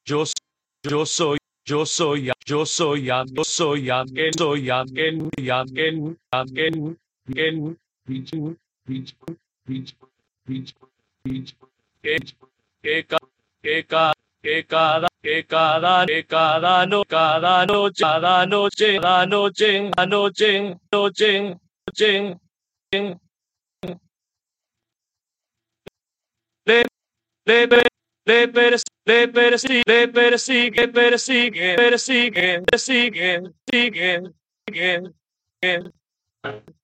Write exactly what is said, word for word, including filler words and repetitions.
Yo, s- yo soy, yo soy, a- yo soy, a- yo soy aquel, soy aquel, y aquel, aquel, aquel, bitch, bitch, bitch, bitch, bitch, que, que, ca- que, ca- que cada, que cada, que cada no, cada noche, cada noche, cada noche, cada noche, noche, noche, le, le, le, le, pers- le persigue, le persigue, persigue, persigue, persigue, sigue, sigue, sigue.